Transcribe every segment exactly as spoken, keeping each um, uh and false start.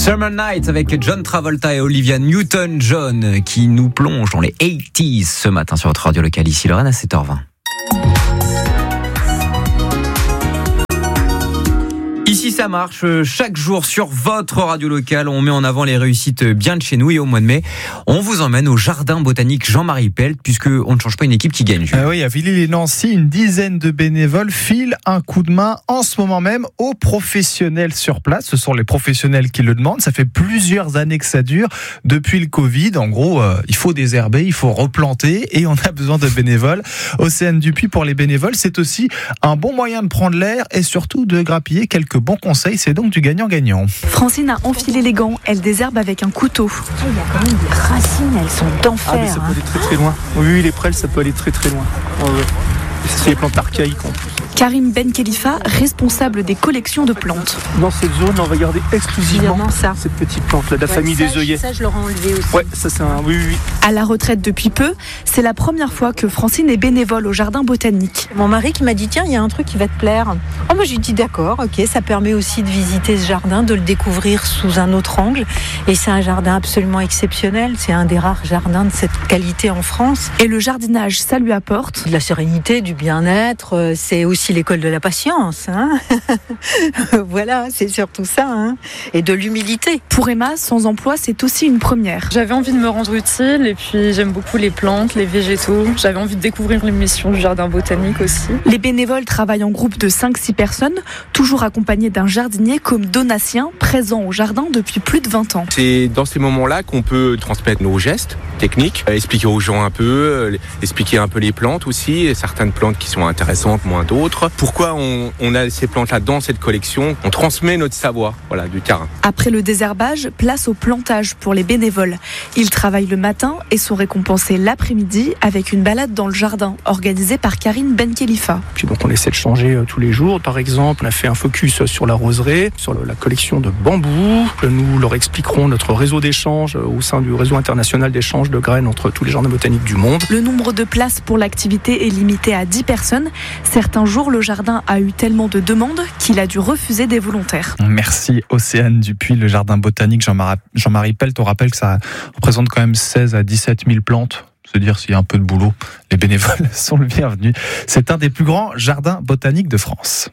Summer Night avec John Travolta et Olivia Newton-John qui nous plonge dans les quatre-vingt-dix ce matin sur votre radio locale ici Lorraine à sept heures vingt. Ici ça marche, chaque jour sur votre radio locale, on met en avant les réussites bien de chez nous et au mois de mai, on vous emmène au jardin botanique Jean-Marie Pelt puisque on ne change pas une équipe qui gagne. Ah oui, à Villers-les-Nancy, une dizaine de bénévoles filent un coup de main en ce moment même aux professionnels sur place. Ce sont les professionnels qui le demandent. Ça fait plusieurs années que ça dure depuis le Covid. En gros, euh, il faut désherber, il faut replanter et on a besoin de bénévoles. Océane Dupuis, pour les bénévoles, c'est aussi un bon moyen de prendre l'air et surtout de grappiller quelques bons conseils. C'est donc du gagnant-gagnant. Francine a enfilé les gants. Elle désherbe avec un couteau. Il y a quand même des racines, elles sont d'enfer. Ah mais ça peut aller très très loin. Oui, les prêles, ça peut aller très très loin. Ouais, ouais. C'est les plantes archaïques en plus. Karim Ben Khalifa, responsable des collections de plantes. Dans cette zone, on va garder exclusivement ça. cette petite plante-là, de la ouais, famille ça, des œillets. Ça, je l'aurais enlevé aussi. Ouais, ça c'est un... Oui, oui, oui. À la retraite depuis peu, c'est la première fois que Francine est bénévole au jardin botanique. Mon mari qui m'a dit, tiens, il y a un truc qui va te plaire. Oh, moi, j'ai dit, d'accord, ok, ça permet aussi de visiter ce jardin, de le découvrir sous un autre angle. Et c'est un jardin absolument exceptionnel. C'est un des rares jardins de cette qualité en France. Et le jardinage, ça lui apporte de la sérénité, du bien-être. C'est aussi l'école de la patience. Hein. Voilà, c'est surtout ça. Hein. Et de l'humilité. Pour Emma, sans emploi, c'est aussi une première. J'avais envie de me rendre utile et puis j'aime beaucoup les plantes, les végétaux. J'avais envie de découvrir les missions du jardin botanique aussi. Les bénévoles travaillent en groupe de cinq six personnes, toujours accompagnés d'un jardinier comme Donatien, présent au jardin depuis plus de vingt ans. C'est dans ces moments-là qu'on peut transmettre nos gestes techniques, expliquer aux gens un peu, expliquer un peu les plantes aussi, certaines plantes qui sont intéressantes, moins d'autres. Pourquoi on On a ces plantes-là dans cette collection. On transmet notre savoir, voilà, du terrain. Après le désherbage, place au plantage pour les bénévoles. Ils travaillent le matin et sont récompensés l'après-midi avec une balade dans le jardin organisée par Karine Ben Khalifa. Puis donc on essaie de changer tous les jours. Par exemple, on a fait un focus sur la roseraie, sur la collection de bambous. Nous leur expliquerons notre réseau d'échange au sein du réseau international d'échange de graines entre tous les jardins botaniques du monde. Le nombre de places pour l'activité est limité à dix personnes. Certains jours, le jardin a eu tellement de demandes qu'il a dû refuser des volontaires. Merci Océane Dupuis. Le jardin botanique Jean-Marie, Jean-Marie Pelt, on rappelle que ça représente quand même seize à dix-sept mille plantes. Se dire s'il y a un peu de boulot, les bénévoles sont le bienvenu. C'est un des plus grands jardins botaniques de France.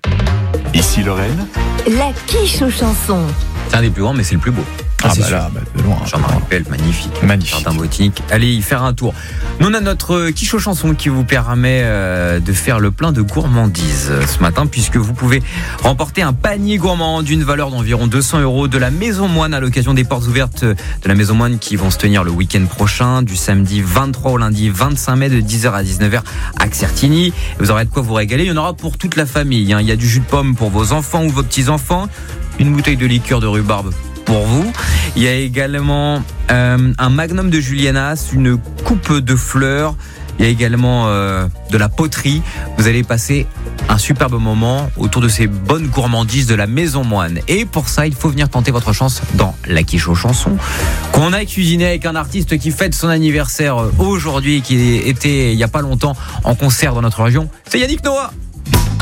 Ici Lorraine. La quiche aux chansons. C'est un des plus grands mais c'est le plus beau. Ah, ah bah là, bah de loin. Jean-Marie Pelt, magnifique. Magnifique. Jardin botanique. Allez y faire un tour. Nous, on a notre quiche aux chansons qui vous permet euh, de faire le plein de gourmandises euh, ce matin, puisque vous pouvez remporter un panier gourmand d'une valeur d'environ deux cents euros de la Maison Moine à l'occasion des portes ouvertes de la Maison Moine qui vont se tenir le week-end prochain, du samedi vingt-trois au lundi vingt-cinq mai de dix heures à dix-neuf heures à Certigny. Vous aurez de quoi vous régaler. Il y en aura pour toute la famille. Hein. Il y a du jus de pomme pour vos enfants ou vos petits-enfants, une bouteille de liqueur de rhubarbe pour vous. Il y a également euh, un magnum de Julianas, une coupe de fleurs. Il y a également euh, de la poterie. Vous allez passer un superbe moment autour de ces bonnes gourmandises de la Maison Moine. Et pour ça, il faut venir tenter votre chance dans la quiche aux chansons qu'on a cuisiné avec un artiste qui fête son anniversaire aujourd'hui, qui était il n'y a pas longtemps en concert dans notre région. C'est Yannick Noah.